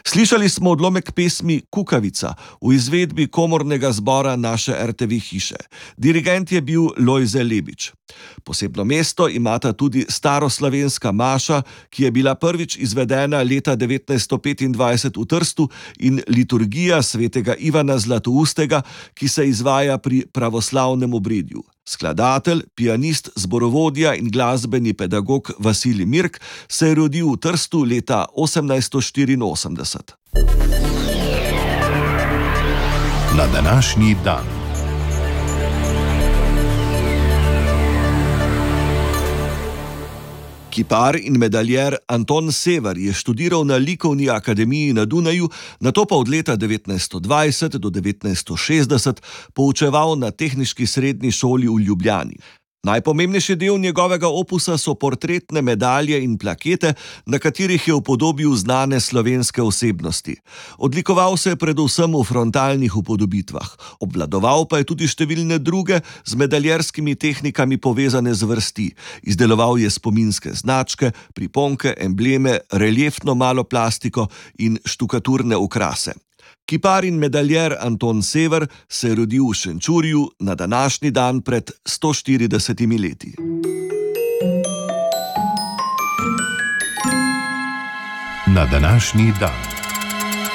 Slišali smo odlomek pesmi Kukavica v izvedbi komornega zbora naše RTV hiše. Dirigent je bil Lojze Lebič. Posebno mesto imata tudi staroslovenska maša, ki je bila prvič izvedena leta 1925 v Trstu, in liturgija svetega Ivana Zlatoustega, ki se izvaja pri pravoslavnem obredju. Skladatelj, pianist, zborovodja in glasbeni pedagog Vasilij Mirk se je rodil v Trstu leta 1884. Na današnji dan. Kipar in medaljer Anton Sever je študiral na Likovni akademiji na Dunaju, nato pa od leta 1920 do 1960 poučeval na Tehniški srednji šoli v Ljubljani. Najpomembnejši del njegovega opusa so portretne medalje in plakete, na katerih je upodobil znane slovenske osebnosti. Odlikoval se je predvsem v frontalnih upodobitvah, obvladoval pa je tudi številne druge z medaljerskimi tehnikami povezane zvrsti. Izdeloval je spominske značke, priponke, embleme, reliefno malo plastiko in štukaturne okrase. Kipar in medaljer Anton Sever se je rodil v Šenčurju na današnji dan pred 140 leti. Na današnji dan.